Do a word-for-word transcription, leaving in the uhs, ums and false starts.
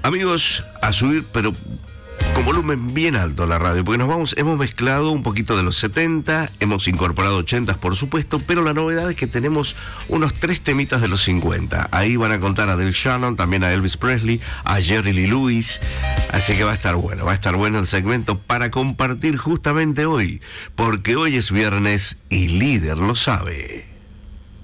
Amigos, a subir, pero con volumen bien alto la radio, porque nos vamos, hemos mezclado un poquito de los setenta, hemos incorporado ochentas por supuesto, pero la novedad es que tenemos unos tres temitas de los cincuenta. Ahí van a contar a Del Shannon, también a Elvis Presley, a Jerry Lee Lewis, así que va a estar bueno, va a estar bueno el segmento para compartir justamente hoy, porque hoy es viernes y Líder lo sabe.